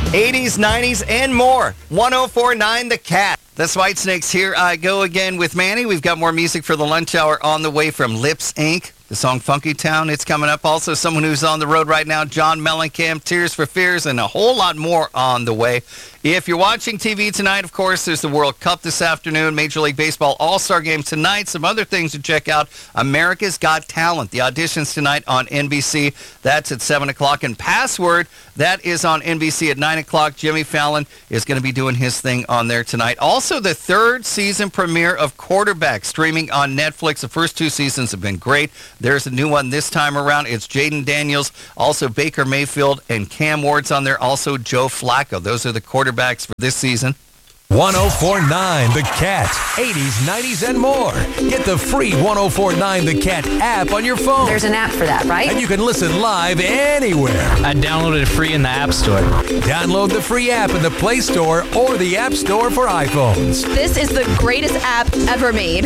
80s, 90s, and more. 104.9 The Cat. That's Whitesnakes. Here I go again with Manny. We've got more music for the lunch hour on the way from Lips Inc. The song Funky Town, it's coming up. Also, someone who's on the road right now, John Mellencamp, Tears for Fears, and a whole lot more on the way. If you're watching TV tonight, of course, there's the World Cup this afternoon, Major League Baseball All-Star Game tonight. Some other things to check out. America's Got Talent. The auditions tonight on NBC. That's at 7 o'clock. And Password, that is on NBC at 9 o'clock. Jimmy Fallon is going to be doing his thing on there tonight. Also, the third season premiere of Quarterback streaming on Netflix. The first two seasons have been great. There's a new one this time around. It's Jaden Daniels, also Baker Mayfield, and Cam Ward's on there. Also Joe Flacco. Those are the quarterbacks for this season. 104.9 The Cat. 80s, 90s, and more. Get the free 104.9 The Cat app on your phone. There's an app for that, right? And you can listen live anywhere. I downloaded it free in the App Store. Download the free app in the Play Store or the App Store for iPhones. This is the greatest app ever made.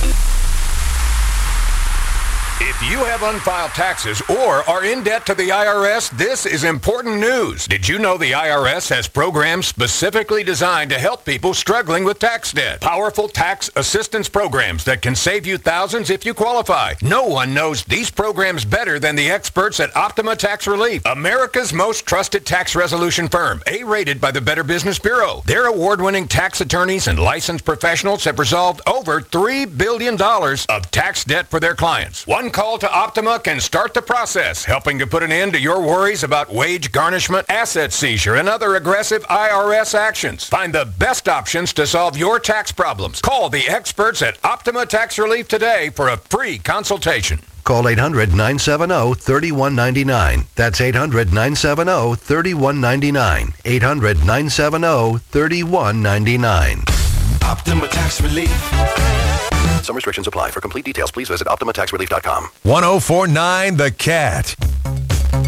If you have unfiled taxes or are in debt to the IRS, this is important news. Did you know the IRS has programs specifically designed to help people struggling with tax debt? Powerful tax assistance programs that can save you thousands if you qualify. No one knows these programs better than the experts at Optima Tax Relief, America's most trusted tax resolution firm, A-rated by the Better Business Bureau. Their award-winning tax attorneys and licensed professionals have resolved over $3 billion of tax debt for their clients. One call to Optima can start the process, helping to put an end to your worries about wage garnishment, asset seizure, and other aggressive IRS actions. Find the best options to solve your tax problems. Call the experts at Optima Tax Relief today for a free consultation. Call 800-970-3199. That's 800-970-3199. 800-970-3199. Optima Tax Relief. Some restrictions apply. For complete details, please visit OptimaTaxRelief.com. 104.9 The Cat.